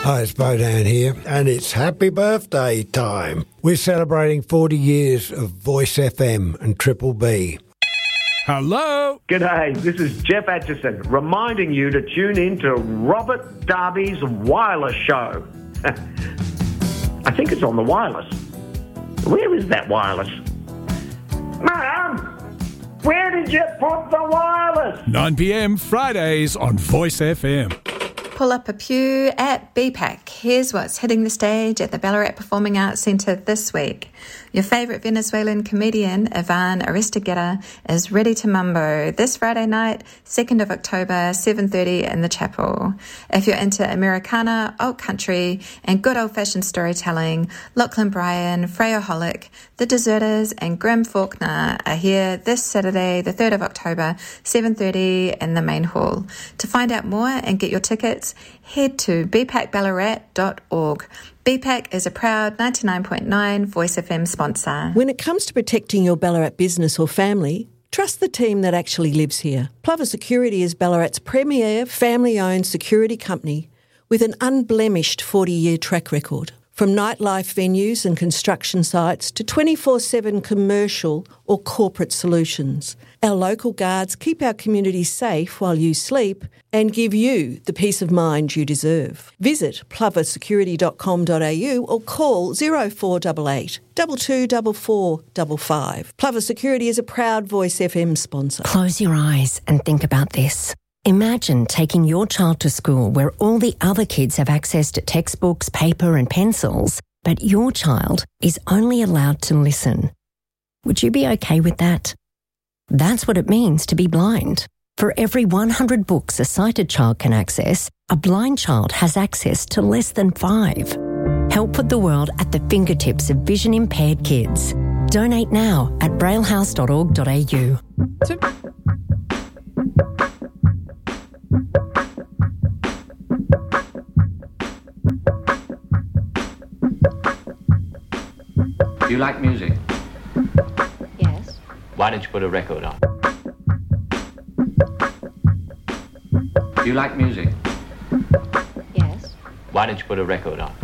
Hi, it's Bodan here, and it's happy birthday time. We're celebrating 40 years of Voice FM and Triple B. Hello? G'day, this is Jeff Atchison, reminding you to tune in to Robert Darby's Wireless Show. I think it's on the wireless. Where is that wireless? Mum, where did you put the wireless? 9 p.m. Fridays on Voice FM. Pull up a pew at BPAC. Here's what's hitting the stage at the Ballarat Performing Arts Centre this week. Your favourite Venezuelan comedian, Ivan Aristeguieta, is ready to mambo this Friday night, 2nd of October, 7:30 in the chapel. If you're into Americana, old country, and good old-fashioned storytelling, Lachlan Bryan, Freya Holick, The Deserters, and Grim Faulkner are here this Saturday, the 3rd of October, 7:30 in the main hall. To find out more and get your tickets, head to bpacballarat.org. BPAC is a proud 99.9 Voice FM sponsor. When it comes to protecting your Ballarat business or family, trust the team that actually lives here. Plover Security is Ballarat's premier family-owned security company with an unblemished 40-year track record. From nightlife venues and construction sites to 24/7 commercial or corporate solutions, our local guards keep our community safe while you sleep and give you the peace of mind you deserve. Visit ploversecurity.com.au or call 0488 224455. Plover Security is a proud Voice FM sponsor. Close your eyes and think about this. Imagine taking your child to school where all the other kids have access to textbooks, paper and pencils, but your child is only allowed to listen. Would you be okay with that? That's what it means to be blind. For every 100 books a sighted child can access, a blind child has access to less than 5. Help put the world at the fingertips of vision-impaired kids. Donate now at braillehouse.org.au. Do you like music? Yes. Why don't you put a record on? Do you like music? Yes. Why don't you put a record on?